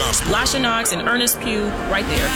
Gospel. Lasha Knox and Ernest Pugh right there.